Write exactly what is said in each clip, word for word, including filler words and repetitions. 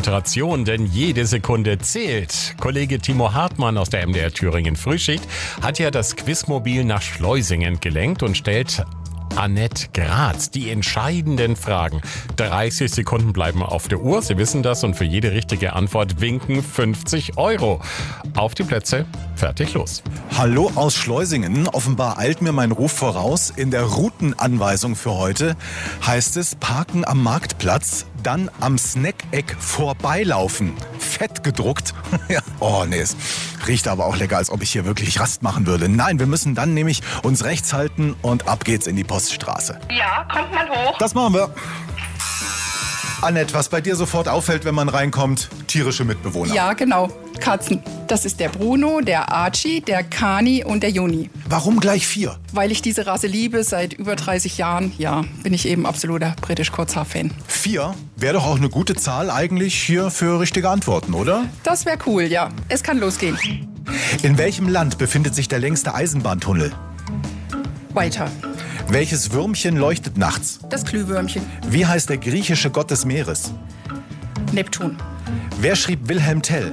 Konzentration, denn jede Sekunde zählt. Kollege Timo Hartmann aus der M D R Thüringen Frühschicht hat ja das Quizmobil nach Schleusingen gelenkt und stellt Annette Graz die entscheidenden Fragen. dreißig Sekunden bleiben auf der Uhr, Sie wissen das, und für jede richtige Antwort winken fünfzig Euro. Auf die Plätze, fertig, los. Hallo aus Schleusingen. Offenbar eilt mir mein Ruf voraus. In der Routenanweisung für heute heißt es Parken am Marktplatz, dann am Snackeck vorbeilaufen. Fett gedruckt. Ja. Oh nee, es riecht aber auch lecker, als ob ich hier wirklich Rast machen würde. Nein, wir müssen dann nämlich uns rechts halten und ab geht's in die Poststraße. Ja, kommt mal hoch. Das machen wir. Annette, was bei dir sofort auffällt, wenn man reinkommt, tierische Mitbewohner. Ja, genau. Katzen. Das ist der Bruno, der Archie, der Kani und der Juni. Warum gleich vier? Weil ich diese Rasse liebe, seit über dreißig Jahren, ja, bin ich eben absoluter British-Kurzhaar-Fan. Vier wäre doch auch eine gute Zahl eigentlich hier für richtige Antworten, oder? Das wäre cool, ja. Es kann losgehen. In welchem Land befindet sich der längste Eisenbahntunnel? Weiter. Welches Würmchen leuchtet nachts? Das Glühwürmchen. Wie heißt der griechische Gott des Meeres? Neptun. Wer schrieb Wilhelm Tell?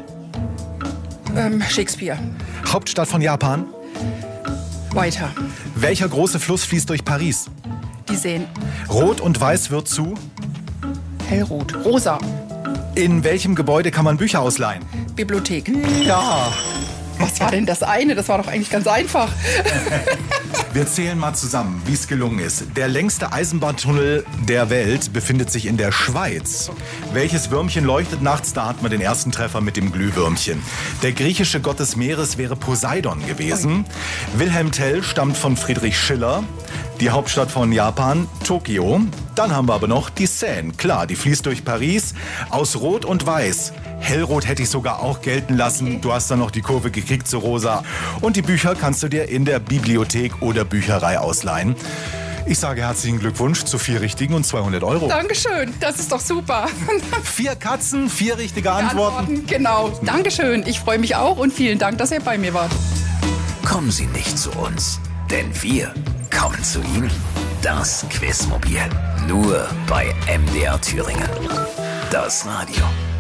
Ähm, Shakespeare. Hauptstadt von Japan? Weiter. Welcher große Fluss fließt durch Paris? Die Seen. Rot und Weiß wird zu? Hellrot. Rosa. In welchem Gebäude kann man Bücher ausleihen? Bibliothek. Ja. Was war denn das eine? Das war doch eigentlich ganz einfach. Wir zählen mal zusammen, wie es gelungen ist. Der längste Eisenbahntunnel der Welt befindet sich in der Schweiz. Welches Würmchen leuchtet nachts? Da hat man den ersten Treffer mit dem Glühwürmchen. Der griechische Gott des Meeres wäre Poseidon gewesen. Wilhelm Tell stammt von Friedrich Schiller. Die Hauptstadt von Japan, Tokio. Dann haben wir aber noch die Seine. Klar, die fließt durch Paris. Aus Rot und Weiß. Hellrot hätte ich sogar auch gelten lassen. Du hast dann noch die Kurve gekriegt zu Rosa. Und die Bücher kannst du dir in der Bibliothek oder Bücherei ausleihen. Ich sage herzlichen Glückwunsch zu vier richtigen und zweihundert Euro. Dankeschön, das ist doch super. Vier Katzen, vier richtige Antworten. Antworten. Genau, Dankeschön. Ich freue mich auch und vielen Dank, dass ihr bei mir wart. Kommen Sie nicht zu uns, denn wir kommen zu Ihnen. Das Quizmobil, nur bei M D R Thüringen. Das Radio.